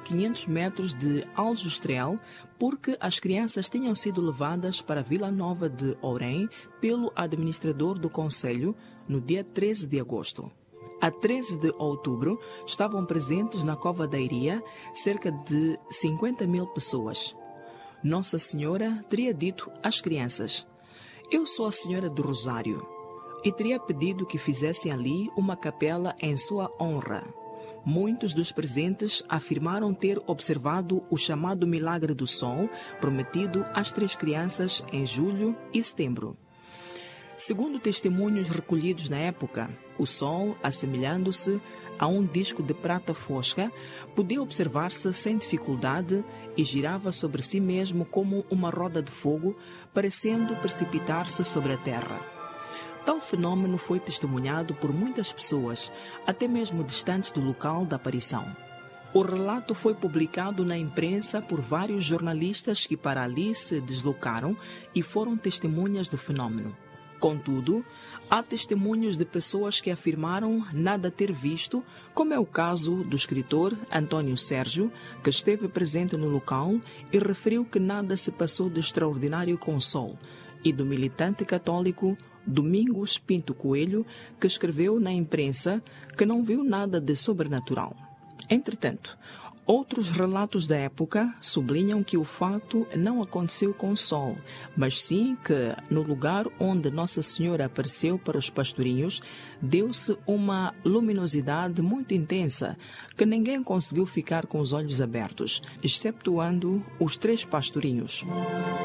500 metros de Aljustrel, porque as crianças tinham sido levadas para Vila Nova de Ourém pelo administrador do concelho no dia 13 de agosto. A 13 de outubro, estavam presentes na Cova da Iria cerca de 50.000 pessoas. Nossa Senhora teria dito às crianças: "Eu sou a Senhora do Rosário", e teria pedido que fizessem ali uma capela em sua honra. Muitos dos presentes afirmaram ter observado o chamado Milagre do Sol, prometido às 3 crianças em julho e setembro. Segundo testemunhos recolhidos na época, o Sol, assemelhando-se a um disco de prata fosca, podia observar-se sem dificuldade e girava sobre si mesmo como uma roda de fogo, parecendo precipitar-se sobre a terra. Tal fenômeno foi testemunhado por muitas pessoas, até mesmo distantes do local da aparição. O relato foi publicado na imprensa por vários jornalistas que para ali se deslocaram e foram testemunhas do fenômeno. Contudo, há testemunhos de pessoas que afirmaram nada ter visto, como é o caso do escritor Antônio Sérgio, que esteve presente no local e referiu que nada se passou de extraordinário com o Sol, e do militante católico Domingos Pinto Coelho, que escreveu na imprensa que não viu nada de sobrenatural. Entretanto, outros relatos da época sublinham que o fato não aconteceu com o Sol, mas sim que, no lugar onde Nossa Senhora apareceu para os pastorinhos, deu-se uma luminosidade muito intensa, que ninguém conseguiu ficar com os olhos abertos, exceptuando os 3 pastorinhos.